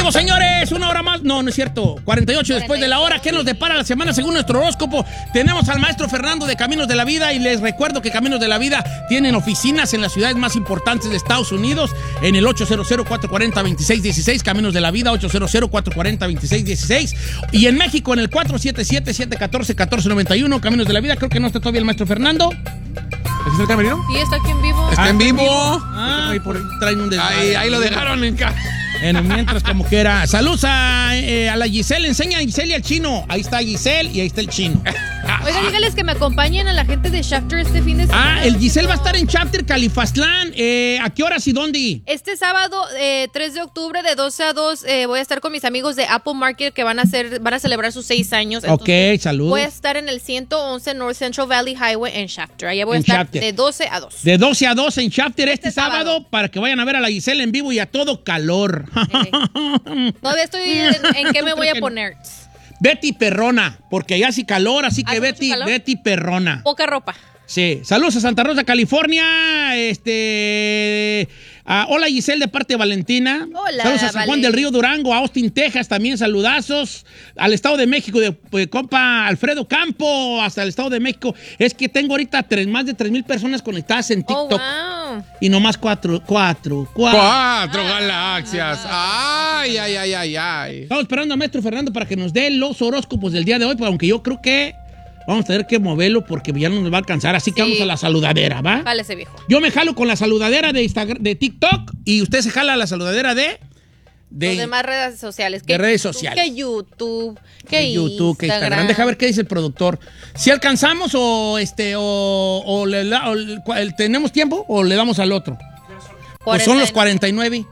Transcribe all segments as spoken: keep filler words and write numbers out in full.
Amigos, señores, una hora más. No, no es cierto. cuarenta y ocho después de la hora. ¿Qué nos depara la semana según nuestro horóscopo? Tenemos al maestro Fernando de Caminos de la Vida y les recuerdo que Caminos de la Vida tienen oficinas en las ciudades más importantes de Estados Unidos en el ocho cero cero, cuatro cuatro cero, dos seis uno seis, Caminos de la Vida, ocho cero cero, cuatro cuatro cero, dos seis uno seis, y en México en el cuatro siete siete, siete uno cuatro, uno cuatro nueve uno, Caminos de la Vida. Creo que no está todavía el maestro Fernando. ¿Es el camerino? Sí, está aquí en vivo. Está en vivo. Ah, ahí, por ahí traen un desmadre. Ahí, ahí lo dejaron en casa. Bueno, mientras como quiera. Saludos a, eh, a la Giselle. Enseña a Giselle y al chino. Ahí está Giselle y ahí está el chino. Oiga, dígales que me acompañen a la gente de Shafter este fin de semana. Ah, el Giselle va a estar en Shafter, Califastlán. Eh, ¿A qué horas y dónde? Este sábado, eh, tres de octubre, de doce a dos, eh, voy a estar con mis amigos de Apple Market que van a hacer, van a celebrar sus seis años. Entonces, ok, saludos. Voy a estar en el ciento once North Central Valley Highway en Shafter. Allá voy a En estar Shafter. de doce a dos. De doce a dos en Shafter este, Este sábado, sábado. para que vayan a ver a la Giselle en vivo y a todo calor. Eh. Todavía estoy en, en qué me voy a poner. Betty Perrona, porque allá sí calor, así que ¿Hace Betty, mucho calor? Betty Perrona. Poca ropa. Sí, saludos a Santa Rosa, California. Este, a, hola Giselle de parte de Valentina. Hola, saludos a San Juan Vale. del Río Durango, a Austin, Texas, también saludazos. Al Estado de México, de, de compa Alfredo Campo, hasta el Estado de México. Es que tengo ahorita tres, más de tres mil personas conectadas en Oh, TikTok. wow. Y nomás cuatro, cuatro, cuatro. Cuatro galaxias. Ay, ay, ay, ay, ay. Estamos esperando al maestro Fernando para que nos dé los horóscopos del día de hoy, pero aunque yo creo que vamos a tener que moverlo porque ya no nos va a alcanzar. Así que Sí. vamos a la saludadera, ¿va? Jálese, viejo. Yo me jalo con la saludadera de Instagram, de TikTok, y usted se jala la saludadera de... de Los demás redes sociales. de redes sociales. Que YouTube, que de YouTube, que Instagram. Instagram. Deja ver qué dice el productor. Si alcanzamos o este o, o le da- o el- cuál- tenemos tiempo o le damos al otro. Pues son los cuarenta y nueve.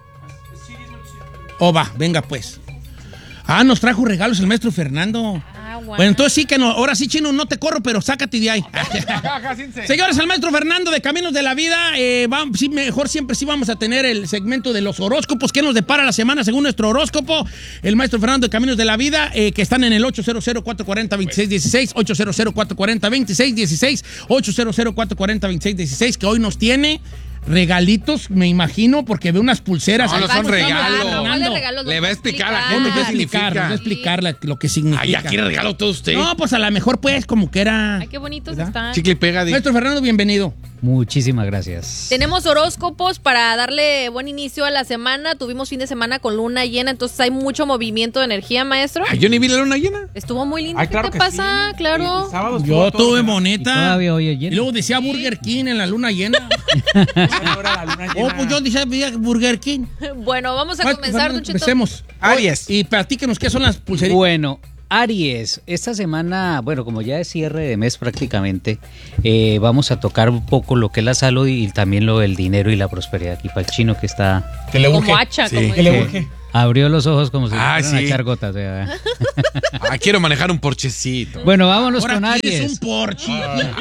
Oh, va, venga pues. Ah, nos trajo regalos el maestro Fernando. Ah, wow. Bueno, entonces sí que no, ahora sí, chino, no te corro, pero sácate de ahí. Señores, el maestro Fernando de Caminos de la Vida, eh, va- sí, mejor siempre sí vamos a tener el segmento de los horóscopos. ¿Qué nos depara la semana según nuestro horóscopo? El maestro Fernando de Caminos de la Vida, eh, que están en el ocho cero cero, cuatro cuatro cero, dos seis uno seis, ocho cero cero, cuatro cuatro cero, dos seis uno seis, ocho cero cero, cuatro cuatro cero, dos seis uno seis, que hoy nos tiene regalitos, me imagino, porque veo unas pulseras. No, no ahí. son Estamos regalos. ganando. ¿Cuál de regalos? Le va a explicar a la No, gente nos va a qué explicar, nos va a significa. explicar la- lo que significa. Ay, ya quiere regalo todo usted. No, pues a lo mejor pues como que era... Ay, qué bonitos ¿verdad? están. Chicle y pega. di- Maestro Fernando, bienvenido. Muchísimas gracias. Tenemos horóscopos para darle buen inicio a la semana. Tuvimos fin de semana con luna llena, entonces hay mucho movimiento de energía, maestro. Ay, yo ni vi la luna llena. Estuvo muy lindo. Ay, ¿Qué claro te que pasa? sí. Claro. El sábado estuvo Yo todo tuve lleno. bonita. Y todavía hoy es Y lleno. luego decía Burger King en la luna llena. Ahora la luna Oh, llena. pues yo decía Burger King. Bueno, vamos a Maestro comenzar, Fernando, Don Cheto. empecemos. Aries. Y platíquenos qué son las pulseritas. Bueno, Aries, esta semana, bueno, como ya es cierre de mes prácticamente, eh, vamos a tocar un poco lo que es la salud y también lo del dinero y la prosperidad aquí para el chino que está... Que le urge. Como hacha, Sí. como Que le que urge. abrió los ojos como si Ah, fueran a sí. echar gotas. ¿verdad? Ah, quiero manejar un porchecito. Bueno, vámonos Ahora con quieres Aries. un Porsche. hijo de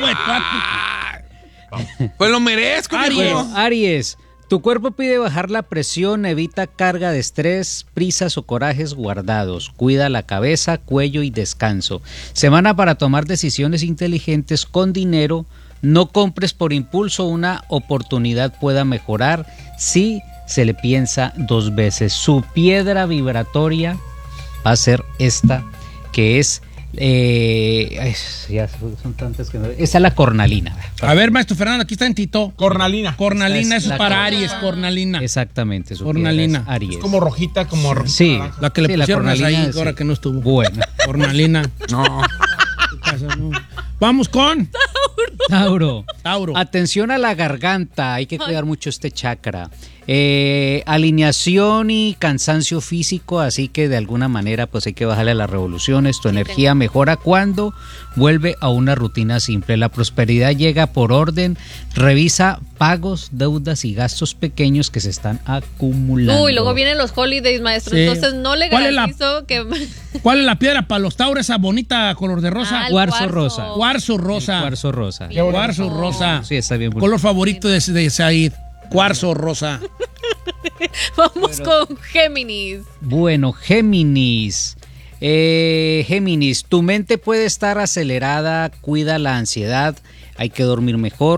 tu- Pues lo merezco, Aries. viejo. Bueno, Aries, tu cuerpo pide bajar la presión, evita carga de estrés, prisas o corajes guardados, cuida la cabeza, cuello y descanso. Semana para tomar decisiones inteligentes con dinero, no compres por impulso, una oportunidad pueda mejorar si se le piensa dos veces. Su piedra vibratoria va a ser esta, que es... Eh, ay, ya son tantas que no... Esta es la cornalina. A ver, maestro Fernando, aquí está en Tito. Cornalina. Cornalina, Esta es eso es la para cornalina. Aries, cornalina. Exactamente, su Cornalina. piedra es Aries. Es como rojita, como rojita. Sí, naranja. La que le sí, la pusieron ahí cornalina, ahora sí. que no estuvo. Bueno, Cornalina. No. ¿Qué pasa, no? Vamos con Tauro. Tauro. Atención a la garganta, hay que cuidar mucho este chakra. Eh, alineación y cansancio físico, así que de alguna manera pues hay que bajarle a las revoluciones. Tu energía mejora cuando vuelve a una rutina simple. La prosperidad llega por orden. Revisa pagos, deudas y gastos pequeños que se están acumulando. Uy, luego vienen los holidays, maestro. Sí. Entonces no le ¿Cuál es la- garantizo que. ¿Cuál es la piedra para los Tauros? Esa bonita color de rosa. Ah, el Cuarzo rosa. Cuarzo rosa. Cuarzo rosa. Cuarzo rosa. Sí, está bien bonito. Color favorito de, de Said. Cuarzo rosa. Vamos con Géminis. Bueno, Géminis. Eh, Géminis, tu mente puede estar acelerada, cuida la ansiedad, hay que dormir mejor.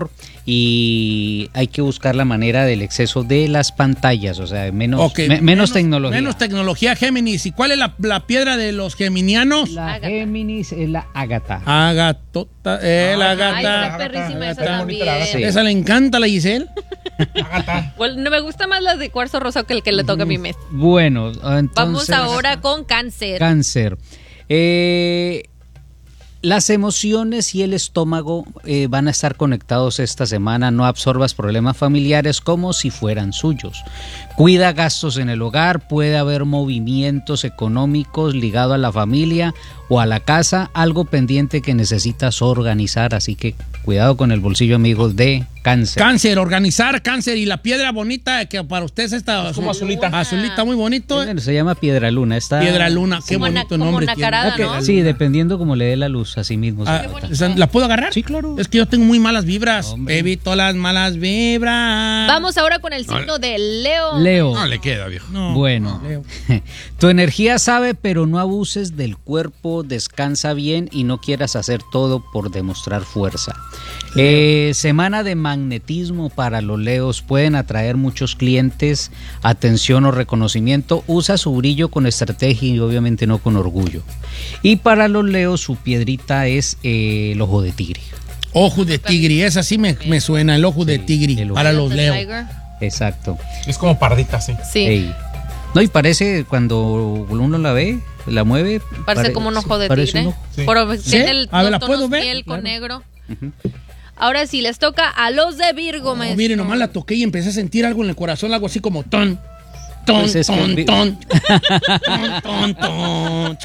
y hay que buscar la manera del exceso de las pantallas, o sea, menos, Okay, me- menos, menos tecnología. Menos tecnología, Géminis. ¿Y cuál es la, la piedra de los geminianos? La Ágata. Géminis es la ágata. Agatota, eh, la Ay, gata. está perrísima esa Está bonita la también. gata. Sí. Esa le encanta a la Giselle. Agata. Bueno, no me gusta más las de cuarzo rosa que el que le toca a mi mes. Bueno, entonces, Vamos ahora con cáncer. Cáncer. Eh, las emociones y el estómago eh, van a estar conectados esta semana. No absorbas problemas familiares como si fueran suyos. Cuida gastos en el hogar. Puede haber movimientos económicos ligados a la familia o a la casa. Algo pendiente que necesitas organizar. Así que cuidado con el bolsillo, amigos, de cáncer. Cáncer, organizar cáncer. Y la piedra bonita que para ustedes esta Es como azulita. azulita, muy bonito. eh. Bueno, se llama piedra luna. Está, Piedra luna, qué Como na- bonito como nombre nacarada, tiene. ¿no? Sí, dependiendo como le dé la luz, así mismo. se Ah, nota. esa- ¿La puedo agarrar? Sí, claro. Es que yo tengo muy malas vibras. Hombre. Evito las malas vibras. Vamos ahora con el signo de Leo. Leo. No le queda, viejo. No, Bueno, Leo. tu energía sabe, pero no abuses del cuerpo, descansa bien y no quieras hacer todo por demostrar fuerza. Eh, semana de magnetismo para los Leos, pueden atraer muchos clientes, atención o reconocimiento. Usa su brillo con estrategia y obviamente no con orgullo. Y para los Leos su piedrita es eh, el ojo de tigre. Ojo de tigre, esa sí me, me suena, el ojo de tigre el ojo. para los The Leo. Tiger. Exacto. Es como pardita, sí. Sí, Ey. No, y parece cuando uno la ve, la mueve. parece pare- como un ojo de parece tigre. un ojo. Sí. Pero ¿Sí? tiene el, A ver, los ¿la tonos puedo ver? miel con Claro. negro. Ujú. Ahora sí, les toca a los de Virgo, Oh, maestro. mire, nomás la toqué y empecé a sentir algo en el corazón, algo así como ton, ton, Pues es que ton, vi- ton, ton, ton, ton,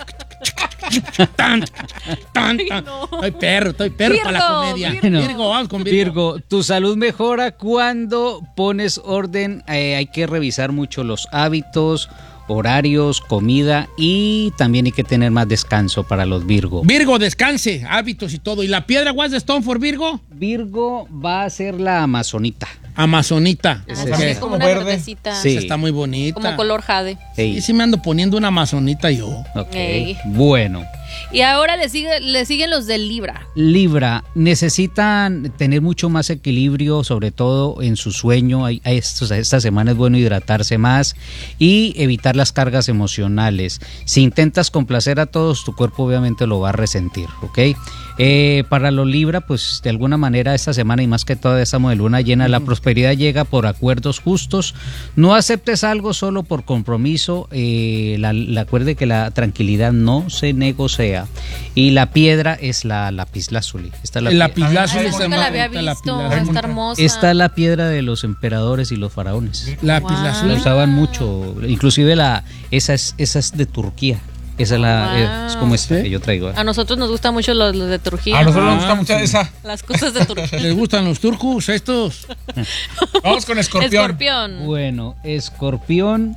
tan, tan, tan. Estoy perro, estoy perro Virgo, para la comedia. Virgo. Virgo, vamos con Virgo. Virgo, tu salud mejora cuando pones orden. Eh, hay que revisar mucho los hábitos, horarios, comida y también hay que tener más descanso para los Virgo. Virgo, descanse, hábitos y todo. ¿Y la piedra What's the Stone for Virgo? Virgo va a ser la amazonita. Amazonita. Ah, Es Ok. sí, ese. es como Como una verde. verdecita. Sí. Esa está muy bonita. Como color jade. Ey, Y sí me ando poniendo una amazonita yo. ok. Ey. Bueno. Y ahora le, sigue, le siguen los de Libra. Libra, necesitan tener mucho más equilibrio, sobre todo en su sueño. Hay- hay estos- esta semana es bueno hidratarse más y evitar las cargas emocionales. Si intentas complacer a todos, tu cuerpo obviamente lo va a resentir, ¿ok? Eh, para los Libra, pues de alguna manera esta semana y más que todo estamos de luna llena, la prosperidad llega por acuerdos justos. No aceptes algo solo por compromiso. Eh, la, la- acuerde que la tranquilidad no se negocia. Y la piedra es la lapislázuli. Esta es la El pie- lapislázuli Ay, está nunca la había bonita, la visto. lapislázuli. Está hermosa. Esta es la piedra de los emperadores y los faraones. Lapislázuli. La usaban mucho, inclusive la esa es esa es de Turquía. Esa es la Wow. es como esta ¿Sí? que yo traigo. A nosotros nos gustan mucho los, los de Turquía. A nosotros Ah, nos gusta mucho sí. esa. Las cosas de Turquía. ¿Les gustan los turcos estos? Vamos con escorpión. Escorpión. Bueno, Escorpión,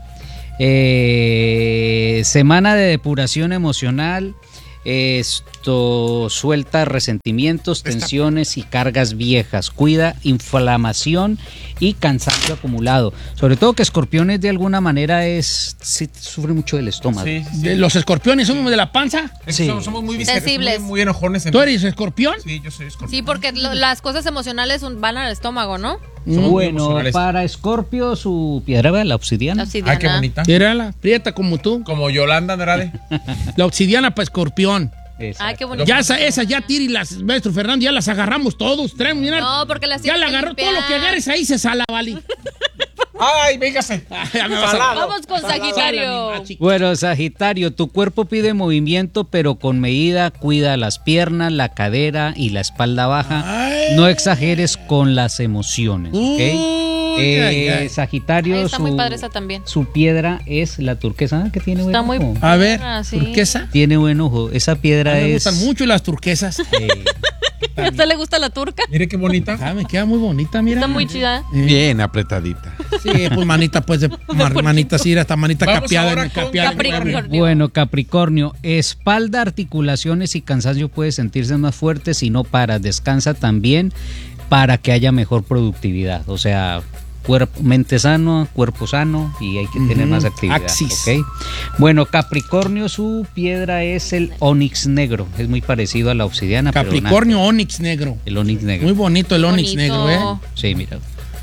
eh, semana de depuración emocional. Esto suelta resentimientos, tensiones y cargas viejas. Cuida inflamación y cansancio acumulado. Sobre todo que Escorpiones de alguna manera es sí, sufre mucho del estómago. Sí, sí. ¿De ¿Los escorpiones son de la panza? Es Sí. que somos, somos muy viscerales, Sensibles. Muy, muy enojones. en- ¿Tú eres escorpión? Sí, yo soy escorpión. Sí, porque lo- las cosas emocionales un- van al estómago, ¿no? Somos muy Bueno, emocionales. para Escorpio su piedra, ¿verdad? La obsidiana. La obsidiana. Ay, qué bonita. Mírala, prieta como tú. Como Yolanda Andrade. La obsidiana para escorpión. Ay, qué bonito. Ya esa, esa ya tiri las, maestro Fernando, ya las agarramos todos. Traemos, mira. No, porque las ya tienes la que agarró, todo limpiar. lo que agarres ahí se sala, vale. Ay, véngase. Ya me vas a- Vamos con Sala, Sagitario. mi chica. Bueno, Sagitario, tu cuerpo pide movimiento, pero con medida. Cuida las piernas, la cadera y la espalda baja. Ay. No exageres con las emociones, ¿ok? Uy, Eh, ay, ay. Sagitario, Ay, está su, muy padre esa también. su piedra es la turquesa. ¿Ah, que tiene buen Está muy ojo? A ver, Ah, sí. turquesa. Tiene buen ojo. Esa piedra A mí me es... gustan mucho las turquesas. eh, ¿A usted le gusta la turca? Mire qué bonita. Ah, me queda muy bonita, mira. Está muy chida. Eh, Bien apretadita. Sí, pues manita, pues de mar- manita, sí, esta manita Vamos capeada. ahora en- con capeada en- Capricornio. Bueno, Capricornio, espalda, articulaciones y cansancio puede sentirse más fuerte si no paras. Descansa también para que haya mejor productividad. O sea, Cuerpo, mente sano, cuerpo sano y hay que tener más actividad. Axis. ¿Okay? Bueno, Capricornio, su piedra es el onix negro. Es muy parecido a la obsidiana. Capricornio, pero onix negro. el onix negro. Muy bonito el onix Bonito. negro, ¿eh? Sí, mira.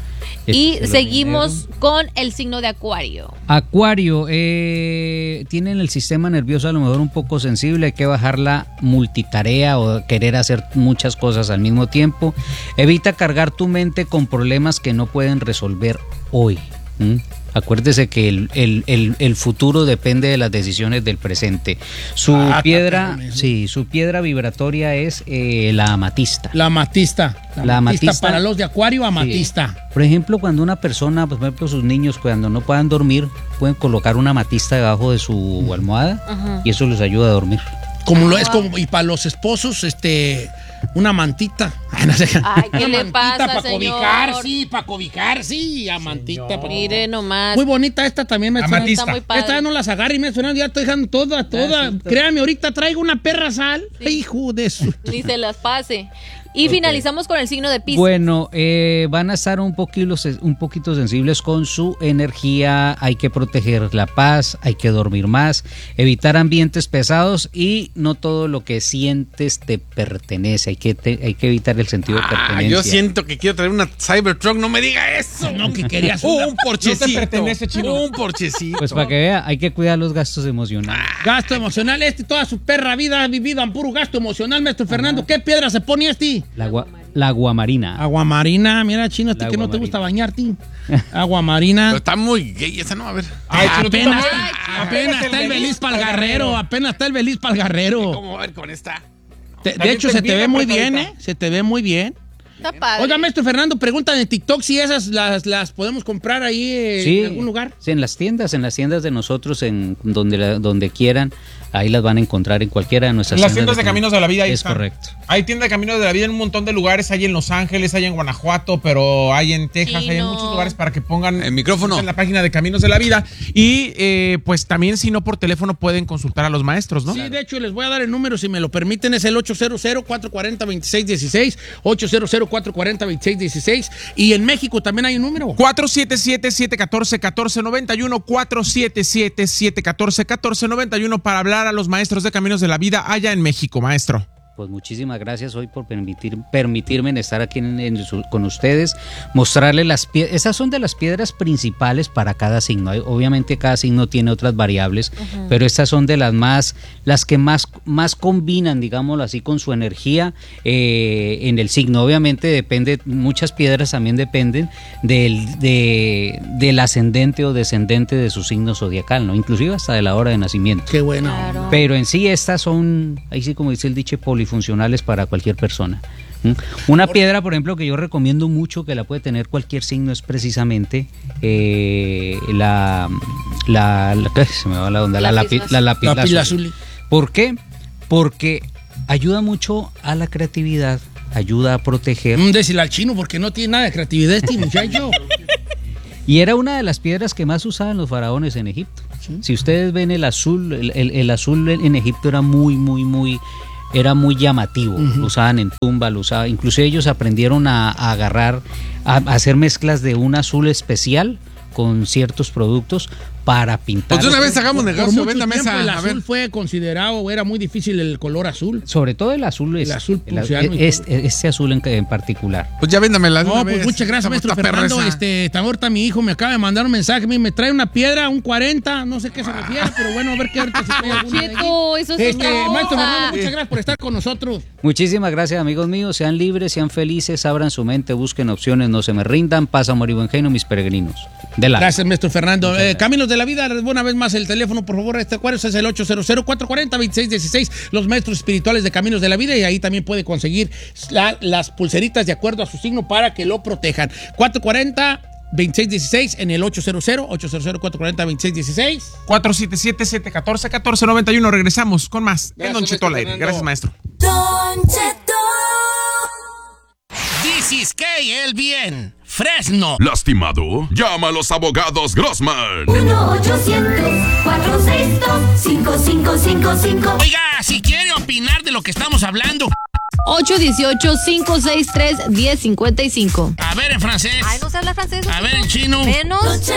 Y Este es el seguimos onix negro. con el signo de Acuario. Acuario, eh, tienen el sistema nervioso a lo mejor un poco sensible, hay que bajar la multitarea o querer hacer muchas cosas al mismo tiempo. Evita cargar tu mente con problemas que no pueden resolver hoy. ¿Mm? Acuérdese que el, el, el, el futuro depende de las decisiones del presente. Su Ah, piedra, está sí, su piedra vibratoria es eh, la amatista. La amatista. La, La amatista, amatista. para los de Acuario, amatista. Sí. Por ejemplo, cuando una persona, por ejemplo, sus niños cuando no puedan dormir, pueden colocar una amatista debajo de su almohada Ajá. y eso les ayuda a dormir. Como lo es como, y para los esposos, este, una mantita. Ay, no sé. Ay, ¿qué Una le mantita pasa, para señor? cobijar, sí, para cobijar, sí, a mantita. pa- Mire nomás. Muy bonita esta también, me suena. Amatista. Está muy padre. Esta ya no las agarre y me suena, ya estoy dejando toda, toda. Créame, ahorita traigo una perra sal. Sí. Hijo de su. Ni se las pase. Y finalizamos con el signo de Piscis. Bueno, eh, van a estar un poquito, un poquito sensibles con su energía, hay que proteger la paz, hay que dormir más, evitar ambientes pesados y no todo lo que sientes te pertenece, hay que, te- hay que evitar el sentido de Ah, pertenencia. yo siento que quiero traer una Cybertruck, no me diga eso. No, que querías una- Un porchecito. No te pertenece, chino. Un porchecito. Pues para que vea, hay que cuidar los gastos emocionales. Gasto emocional, este toda su perra vida ha vivido en puro gasto emocional, maestro Fernando. ¿Qué piedra se pone este? La, gua- la aguamarina. Aguamarina, mira, chino, este La que no te aguamarina. gusta bañarte. Aguamarina. Pero está muy gay esa, no, a ver. Ay, chino, tú apenas, también. apenas Ay, está el el Beliz Beliz para el pa'l garrero, garrero. apenas está el Beliz para el garrero. ¿Cómo va a ver con esta? Te- de También hecho, te se te viene ve muy bien, apretadita. ¿eh? Se te ve muy bien. Está padre. Oiga, maestro Fernando, preguntan en TikTok si esas las, las podemos comprar ahí eh, Sí, en algún lugar. sí, en las tiendas, en las tiendas de nosotros, en donde, la- donde quieran, ahí las van a encontrar en cualquiera de nuestras Las tiendas de Caminos de la Vida ahí Es están. correcto. Hay tiendas de Caminos de la Vida en un montón de lugares. Hay en Los Ángeles, hay en Guanajuato, pero hay en Texas, hay en Chino. muchos lugares para que pongan El micrófono. en la página de Caminos de la Vida. Y eh, pues también, si no por teléfono, pueden consultar a los maestros, ¿no? Sí, de hecho, les voy a dar el número, si me lo permiten, es el ocho cero cero, cuatro cuatro cero, dos seis uno seis, ocho cero cero, cuatro cuatro cero, dos seis uno seis. Y en México también hay un número. cuatro siete siete, siete uno cuatro, uno cuatro nueve uno, cuatro siete siete, siete uno cuatro, uno cuatro nueve uno para hablar a los maestros de Caminos de la Vida allá en México, maestro. Pues muchísimas gracias hoy por permitir, permitirme estar aquí en- en su- con ustedes, mostrarles las piedras. Esas son de las piedras principales para cada signo. Hay- Obviamente cada signo tiene otras variables, pero estas son de las más, las que más, más combinan, digámoslo así, con su energía eh, en el signo. Obviamente depende, muchas piedras también dependen del, de- del ascendente o descendente de su signo zodiacal, ¿no? Inclusive hasta de la hora de nacimiento. Qué bueno. Claro. Pero en sí estas son, ahí sí como dice el dicho, polifuncionales para cualquier persona. ¿Mm? Una piedra, por ejemplo, que yo recomiendo mucho, que la puede tener cualquier signo, es precisamente eh, la, la, la- se me va la onda, la, Lápiz lapi- la lápiz Lápiz lazuli. lazuli. ¿Por qué? Porque ayuda mucho a la creatividad, ayuda a proteger. Mm, Decirle al chino porque no tiene nada de creatividad este muchacho. Y era una de las piedras que más usaban los faraones en Egipto. Si ustedes ven el azul, el, el- el azul en Egipto era muy, muy, muy, era muy llamativo. Lo usaban en tumba, lo usaban. Incluso ellos aprendieron a, a agarrar, a, a hacer mezclas de un azul especial con ciertos productos para pintar. Pues de una vez hagamos Por negocio, mucho véndame tiempo esa. el A ver. azul fue considerado, era muy difícil el color azul. Sobre todo el azul, es, El azul el- prusiano y este, este azul en, en particular. Pues ya véndamela. de No, una pues vez. muchas gracias, Esa maestro está perra Fernando. esa. Este, ahorita mi hijo me acaba de mandar un mensaje, me, me trae una piedra, un cuarenta, no sé qué se refiere, pero bueno, a ver qué ahorita se trae alguna de ahí. Cheto, eso es Este, una maestro cosa. Fernando, muchas gracias por estar con nosotros. Muchísimas gracias, amigos míos. Sean libres, sean felices, abran su mente, busquen opciones, no se me rindan. Paz, amor y buen genio, mis peregrinos. De la. Gracias, maestro Fernando. Eh, Caminos de la Vida, una vez más el teléfono, por favor, este acuerdo es el ocho cero cero, cuatro cuatro cero, dos seis uno seis, los maestros espirituales de Caminos de la Vida, y ahí también puede conseguir la- las pulseritas de acuerdo a su signo para que lo protejan. cuatro cuatro cero, dos seis uno seis en el ocho cero cero, ocho cero cero, cuatro cuatro cero, dos seis uno seis. cuatro siete siete, siete uno cuatro, uno cuatro nueve uno. Regresamos con más. En Don Cheto al aire. Gracias, maestro. Don Cheto. This is K, el bien. Fresno. ¿Lastimado? Llama a los abogados Grossman. uno ochocientos, cuatrocientos sesenta y dos, cinco cinco cinco cinco. Oiga, si quiere opinar de lo que estamos hablando ocho uno ocho, cinco seis tres, uno cero cinco cinco. A ver en francés. Ay, no sé hablar francés. A ver en chino. Menos.